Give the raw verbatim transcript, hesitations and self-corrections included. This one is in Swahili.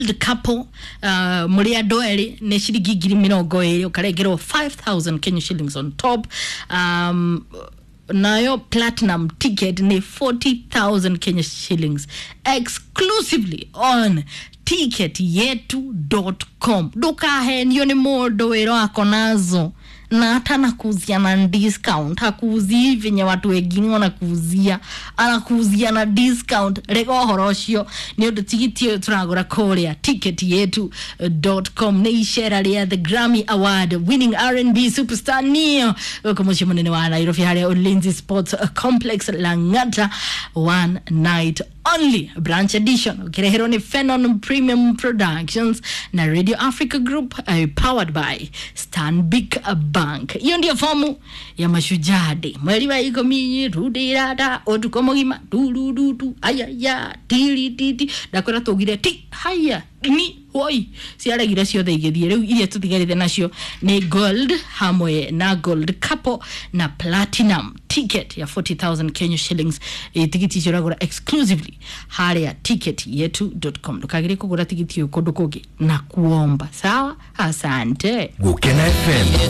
the couple uh, muri andu eri ne shilingi ngiri mirongo iri ukaregerwo five thousand Kenya shillings on top. um nayo platinum ticket ni forty thousand Kenya shillings exclusively on ticket yetu dot com. Duka henyo ni modo wero akonazo na hata nakuzia na discount. Hakuzi venye watu wengine wanakuzia, anakuzia na discount. Rego horoshio ni odo tikiti turagura korea ticket yetu dot com. Ni ishera lia the Grammy Award winning R and B superstar Neo kumoshi munene wa Nairobi hali Ulinzi Sports Complex Langata, one night only branch edition. Kirehero ni Phenon Premium Productions na Radio Africa Group, uh, powered by Stanbic Bank. Hiyo ndio fomu ya Mashujaa Day. Mwezi wa ikumi rudirada otukomogima du du du ayaya tili titi dakora togire ti haya ni hoi siara gira cio theigethie riu iria tutigarite nacio ni gold hamwe na gold couple na platinum ticket ya forty thousand Kenya shillings. E, tikiti ciragura exclusively haria ticket yetu dot com. Ndukagire kugura tikiti yo kundu kungi na kuomba sawa. Asante. Gukena F M